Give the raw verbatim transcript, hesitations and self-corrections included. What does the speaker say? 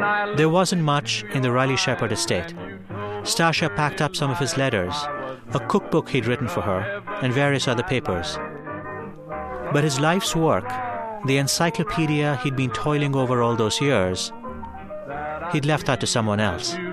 There wasn't much in the Riley Shepard estate. Stasha packed up some of his letters, a cookbook he'd written for her, and various other papers. But his life's work, the encyclopedia he'd been toiling over all those years, he'd left that to someone else.